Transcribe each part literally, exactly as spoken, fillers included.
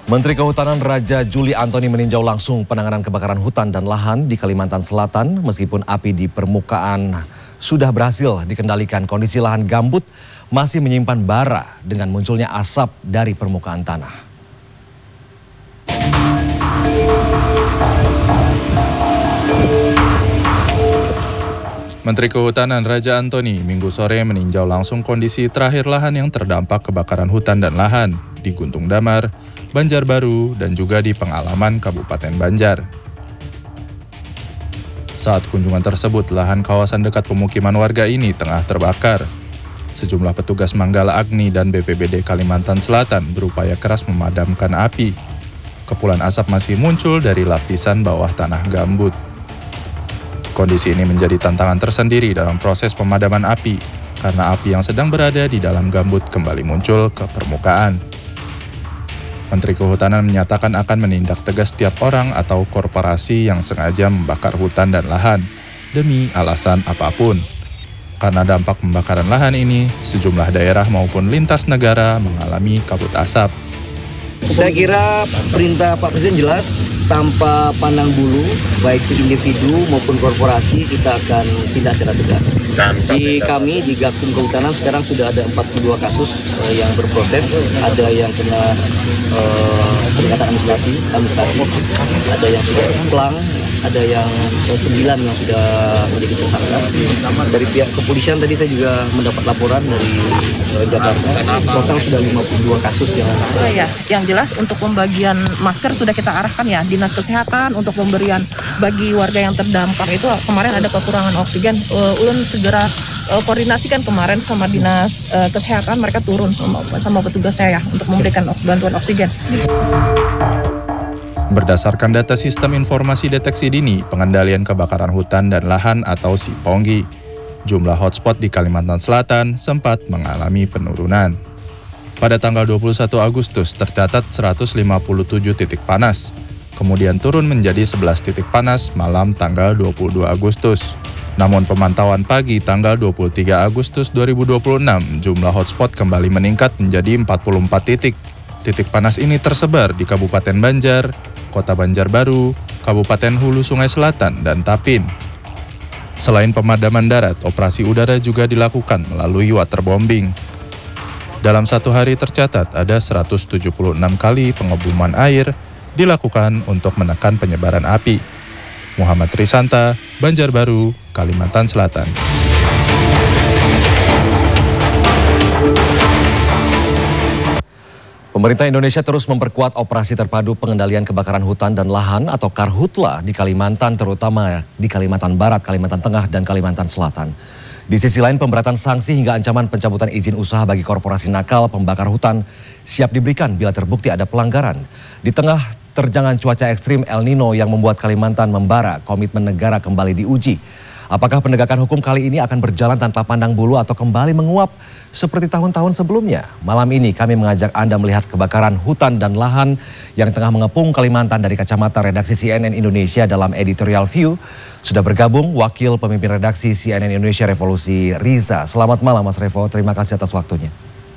Menteri Kehutanan Raja Juli Antoni meninjau langsung penanganan kebakaran hutan dan lahan di Kalimantan Selatan. Meskipun api di permukaan sudah berhasil dikendalikan, kondisi lahan gambut masih menyimpan bara dengan munculnya asap dari permukaan tanah. Menteri Kehutanan Raja Antoni Minggu sore meninjau langsung kondisi terakhir lahan yang terdampak kebakaran hutan dan lahan di Guntung Damar, Banjarbaru, dan juga di Pengalaman Kabupaten Banjar. Saat kunjungan tersebut, lahan kawasan dekat pemukiman warga ini tengah terbakar. Sejumlah petugas Manggala Agni dan B P B D Kalimantan Selatan berupaya keras memadamkan api. Kepulan asap masih muncul dari lapisan bawah tanah gambut. Kondisi ini menjadi tantangan tersendiri dalam proses pemadaman api, karena api yang sedang berada di dalam gambut kembali muncul ke permukaan. Menteri Kehutanan menyatakan akan menindak tegas setiap orang atau korporasi yang sengaja membakar hutan dan lahan, demi alasan apapun. Karena dampak pembakaran lahan ini, sejumlah daerah maupun lintas negara mengalami kabut asap. Saya kira perintah Pak Presiden jelas, tanpa pandang bulu, baik itu individu maupun korporasi, kita akan tindak secara tegas. Di kami, di Gakum Kehutanan sekarang sudah ada empat puluh dua kasus uh, yang berproses, ada yang kena uh, peringatan administrasi, administrasi, ada yang sudah pelang, ada yang uh, sembilan yang sudah menjadi tersangka. Dari pihak kepolisian tadi saya juga mendapat laporan dari uh, Jakarta, total sudah lima puluh dua kasus yang oh, ya, yang jelas untuk pembagian masker sudah kita arahkan ya, Dinas Kesehatan untuk pemberian bagi warga yang terdampak itu kemarin ada kekurangan oksigen. Uh, Ulun segera uh, koordinasikan kemarin sama Dinas uh, Kesehatan, mereka turun sama, sama petugas saya untuk memberikan bantuan oksigen. Berdasarkan data Sistem Informasi Deteksi Dini Pengendalian Kebakaran Hutan dan Lahan atau SIPONGI, jumlah hotspot di Kalimantan Selatan sempat mengalami penurunan. Pada tanggal dua puluh satu Agustus tercatat seratus lima puluh tujuh titik panas, kemudian turun menjadi sebelas titik panas malam tanggal dua puluh dua Agustus. Namun pemantauan pagi tanggal dua puluh tiga Agustus dua ribu dua puluh enam, jumlah hotspot kembali meningkat menjadi empat puluh empat titik. Titik panas ini tersebar di Kabupaten Banjar, Kota Banjarbaru, Kabupaten Hulu Sungai Selatan, dan Tapin. Selain pemadaman darat, operasi udara juga dilakukan melalui waterbombing. Dalam satu hari tercatat ada seratus tujuh puluh enam kali pengebuman air dilakukan untuk menekan penyebaran api. Muhammad Trisanta, Banjarbaru, Kalimantan Selatan. Pemerintah Indonesia terus memperkuat operasi terpadu pengendalian kebakaran hutan dan lahan atau Karhutla di Kalimantan, terutama di Kalimantan Barat, Kalimantan Tengah, dan Kalimantan Selatan. Di sisi lain, pemberatan sanksi hingga ancaman pencabutan izin usaha bagi korporasi nakal pembakar hutan siap diberikan bila terbukti ada pelanggaran. Di tengah terjangan cuaca ekstrim El Nino yang membuat Kalimantan membara, komitmen negara kembali diuji. Apakah penegakan hukum kali ini akan berjalan tanpa pandang bulu atau kembali menguap seperti tahun-tahun sebelumnya? Malam ini kami mengajak Anda melihat kebakaran hutan dan lahan yang tengah mengepung Kalimantan dari kacamata redaksi C N N Indonesia dalam Editorial View. Sudah bergabung Wakil Pemimpin Redaksi C N N Indonesia Revolusi Riza. Selamat malam Mas Revo, terima kasih atas waktunya.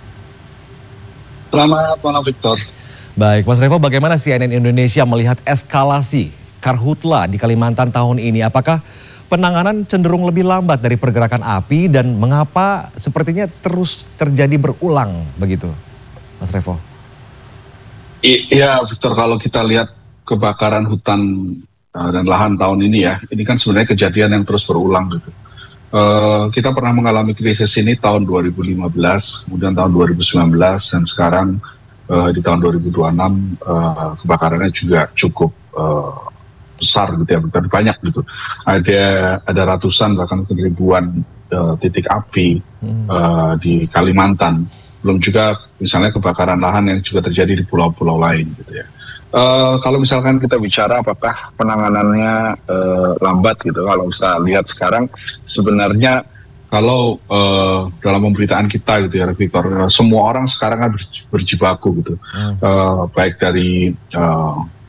Selamat malam Victor. Baik Mas Revo, bagaimana C N N Indonesia melihat eskalasi Karhutla di Kalimantan tahun ini? Apakah penanganan cenderung lebih lambat dari pergerakan api dan mengapa sepertinya terus terjadi berulang begitu, Mas Revo? Iya, Victor, kalau kita lihat kebakaran hutan uh, dan lahan tahun ini ya, ini kan sebenarnya kejadian yang terus berulang gitu. Uh, kita pernah mengalami krisis ini tahun dua ribu lima belas, kemudian tahun dua ribu sembilan belas, dan sekarang uh, di tahun dua ribu dua puluh enam uh, kebakarannya juga cukup uh, besar gitu ya, betul banyak gitu. Ada ada ratusan bahkan ribuan uh, titik api hmm. uh, di Kalimantan. Belum juga misalnya kebakaran lahan yang juga terjadi di pulau-pulau lain gitu ya. Uh, kalau misalkan kita bicara apakah penanganannya uh, lambat gitu, kalau kita lihat sekarang sebenarnya kalau uh, dalam pemberitaan kita gitu ya Victor, uh, semua orang sekarang kan berjibaku gitu, hmm. uh, baik dari uh,